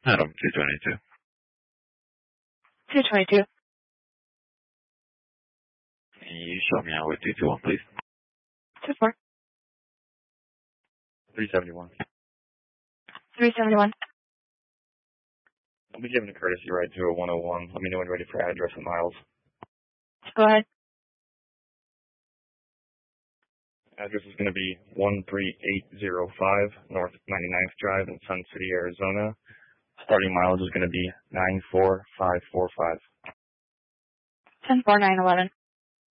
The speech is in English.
Adam, 222. 222. Can you show me out with 221, please? 24. 371. 371. I'll be giving a courtesy ride to a 101. Let me know when you're ready for address and miles. Go ahead. Address is going to be 13805 North 99th Drive in Sun City, Arizona. Starting mileage is going to be 94545. 104911.